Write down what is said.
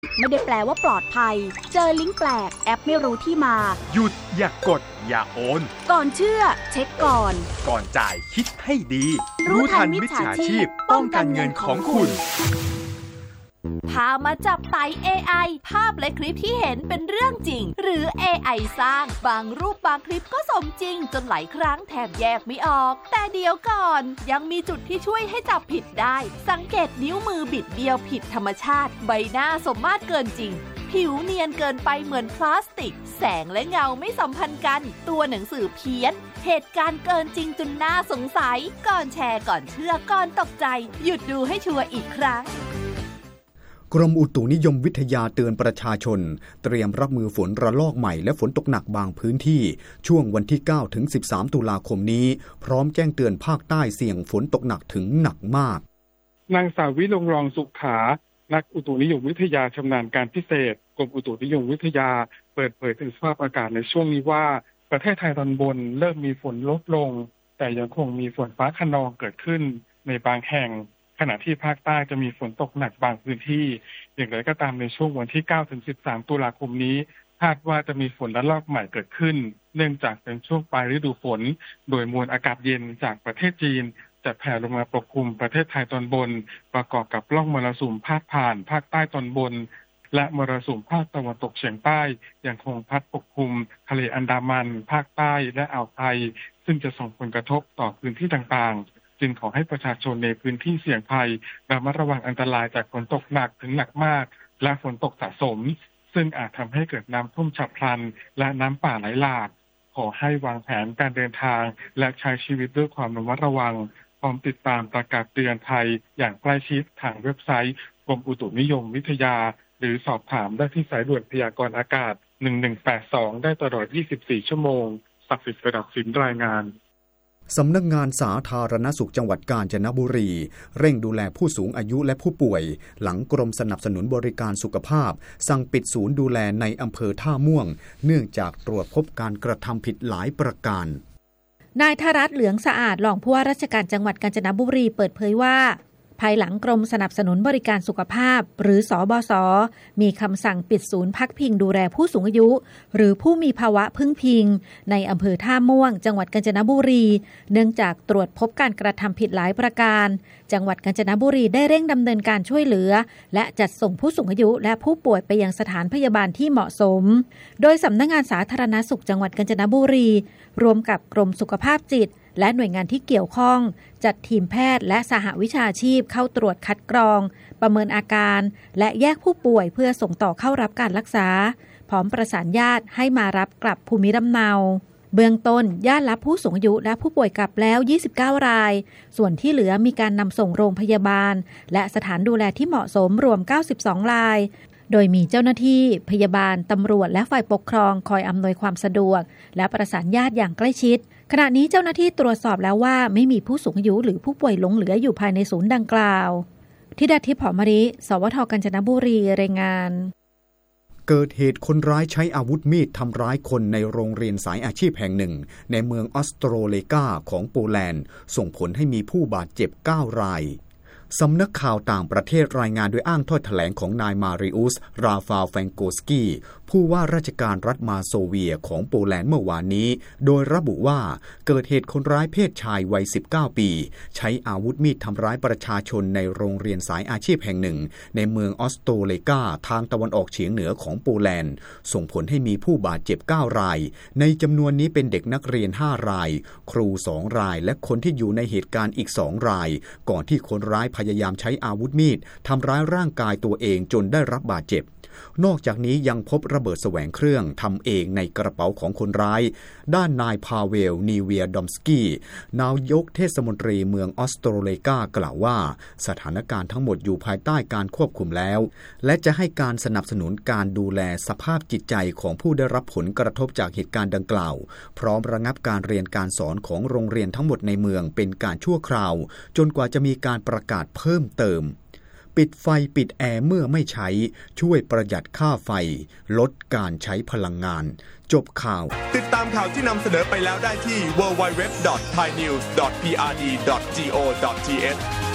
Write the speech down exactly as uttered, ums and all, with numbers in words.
ไม่ได้แปลว่าปลอดภัยเจอลิงก์แปลกแอปไม่รู้ที่มาหยุดอย่ากดอย่าโอนก่อนเชื่อเช็คก่อนก่อนจ่ายคิดให้ดีรู้ทันมิจฉาชีพป้องกันเงินของคุณพามาจับไต่ เอ ไอ ภาพและคลิปที่เห็นเป็นเรื่องจริงหรือ เอ ไอ สร้างบางรูปบางคลิปก็สมจริงจนหลายครั้งแทบแยกไม่ออกแต่เดี๋ยวก่อนยังมีจุดที่ช่วยให้จับผิดได้สังเกตนิ้วมือบิดเบี้ยวผิดธรรมชาติใบหน้าสมมาตรเกินจริงผิวเนียนเกินไปเหมือนพลาสติกแสงและเงาไม่สัมพันธ์กันตัวหนังสือเพี้ยนเหตุการณ์เกินจริงจนน่าสงสัยก่อนแชร์ก่อนเชื่อก่อนตกใจหยุดดูให้ชัวร์อีกครั้งกรมอุตุนิยมวิทยาเตือนประชาชนเตรียมรับมือฝนระลอกใหม่และฝนตกหนักบางพื้นที่ช่วงวันที่ เก้าถึงสิบสาม ตุลาคมนี้พร้อมแจ้งเตือนภาคใต้เสี่ยงฝนตกหนักถึงหนักมากนางสาววิลงรองสุขานักอุตุนิยมวิทยาชำนาญการพิเศษกรมอุตุนิยมวิทยาเปิดเผยถึงสภาพอากาศในช่วงนี้ว่าประเทศไทยตอนบนเริ่มมีฝนลดลงแต่ยังคงมีฝนฟ้าคะนองเกิดขึ้นในบางแห่งขณะที่ภาคใต้จะมีฝนตกหนักบางพื้นที่อย่างไรก็ตามในช่วงวันที่ เก้าถึงสิบสาม ตุลาคมนี้คาดว่าจะมีฝนระลอกใหม่เกิดขึ้นเนื่องจากเป็นช่วงปลายฤดูฝนโดยมวลอากาศเย็นจากประเทศจีนจะแผ่ลงมาปกคลุมประเทศไทยตอนบนประกอบกับร่องมรสุมพาดผ่านภาคใต้ตอนบนและมรสุมภาคตะวันตกเฉียงใต้ยังคงพัดปกคลุมทะเลอันดามันภาคใต้และอ่าวไทยซึ่งจะส่งผลกระทบต่อพื้นที่ต่างๆจึงขอให้ประชาชนในพื้นที่เสี่ยงภัยระมัดระวังอันตรายจากฝนตกหนักถึงหนักมากและฝนตกสะสมซึ่งอาจทำให้เกิดน้ำท่วมฉับพลันและน้ำป่าไหลหลากขอให้วางแผนการเดินทางและใช้ชีวิตด้วยความระมัดระวังพร้อมติดตามประกาศเตือนภัยอย่างใกล้ชิดทางเว็บไซต์กรมอุตุนิยมวิทยาหรือสอบถามได้ที่สายด่วนพยากรณ์อากาศหนึ่งหนึ่งแปดสองได้ตลอดยี่สิบสี่ชั่วโมงศักดิ์สิทธิ์ประดับสินรายงานสำนักงานสาธารณสุขจังหวัดกาญจนบุรีเร่งดูแลผู้สูงอายุและผู้ป่วยหลังกรมสนับสนุนบริการสุขภาพสั่งปิดศูนย์ดูแลในอำเภอท่าม่วงเนื่องจากตรวจพบการกระทำผิดหลายประการนายธรัตน์เหลืองสะอาดรองผู้ว่าราชการจังหวัดกาญจนบุรีเปิดเผยว่าภายหลังกรมสนับสนุนบริการสุขภาพหรือสบศมีคำสั่งปิดศูนย์พักพิงดูแลผู้สูงอายุหรือผู้มีภาวะพึ่งพิงในอำเภอท่าม่วงจังหวัดกาญจนบุรีเนื่องจากตรวจพบการกระทำผิดหลายประการจังหวัดกาญจนบุรีได้เร่งดำเนินการช่วยเหลือและจัดส่งผู้สูงอายุและผู้ป่วยไปยังสถานพยาบาลที่เหมาะสมโดยสำนักงานสาธารณสุขจังหวัดกาญจนบุรีรวมกับกรมสุขภาพจิตและหน่วยงานที่เกี่ยวข้องจัดทีมแพทย์และสหวิชาชีพเข้าตรวจคัดกรองประเมินอาการและแยกผู้ป่วยเพื่อส่งต่อเข้ารับการรักษาพร้อมประสานญาติให้มารับกลับภูมิลำเนาเบื้องต้นญาติรับผู้สูงอายุและผู้ป่วยกลับแล้วยี่สิบเก้ารายส่วนที่เหลือมีการนำส่งโรงพยาบาลและสถานดูแลที่เหมาะสมรวมเก้าสิบสองรายโดยมีเจ้าหน้าที่พยาบาลตำรวจและฝ่ายปกครองคอยอำนวยความสะดวกและประสานญาติอย่างใกล้ชิดขณะนี้เจ้าหน้าที่ตรวจสอบแล้วว่าไม่มีผู้สูงอายุหรือผู้ป่วยหลงเหลืออยู่ภายในศูนย์ดังกล่าวธิดาทิพย์ หอมมะลิ สวท.กาญจนบุรีรายงานเกิดเหตุคนร้ายใช้อาวุธมีดทำร้ายคนในโรงเรียนสายอาชีพแห่งหนึ่งในเมืองออสโตรเลกาของโปแลนด์ส่งผลให้มีผู้บาดเจ็บเก้ารายสำนักข่าวต่างประเทศรายงานโดยอ้างถ้อยแถลงของนายมาริอุส ราฟาล แฟงโกสกี้ผู้ว่าราชการรัฐมาโซเวียของโปแลนด์เมื่อวานนี้โดยระบุว่าเกิดเหตุคนร้ายเพศชายวัยสิบเก้าปีใช้อาวุธมีดทำร้ายประชาชนในโรงเรียนสายอาชีพแห่งหนึ่งในเมืองออสโตเลกาทางตะวันออกเฉียงเหนือของโปแลนด์ส่งผลให้มีผู้บาดเจ็บเก้ารายในจำนวนนี้เป็นเด็กนักเรียนห้ารายครูสองรายและคนที่อยู่ในเหตุการณ์อีกสองรายก่อนที่คนร้ายพยายามใช้อาวุธมีดทำร้ายร่างกายตัวเองจนได้รับบาดเจ็บนอกจากนี้ยังพบระเบิดแสวงเครื่องทำเองในกระเป๋าของคนร้ายด้านนายพาเวลนีเวียดอมสกี้นายกเทศมนตรีเมืองออสโตรเลกากล่าวว่าสถานการณ์ทั้งหมดอยู่ภายใต้การควบคุมแล้วและจะให้การสนับสนุนการดูแลสภาพจิตใจของผู้ได้รับผลกระทบจากเหตุการณ์ดังกล่าวพร้อมระงับการเรียนการสอนของโรงเรียนทั้งหมดในเมืองเป็นการชั่วคราวจนกว่าจะมีการประกาศเพิ่มเติมปิดไฟปิดแอร์เมื่อไม่ใช้ช่วยประหยัดค่าไฟลดการใช้พลังงานจบข่าวติดตามข่าวที่นำเสนอไปแล้วได้ที่ ดับเบิลยู ดับเบิลยู ดับเบิลยู ดอท ไทยนิวส์ ดอท พี อาร์ ดี ดอท จี โอ ดอท ที เอช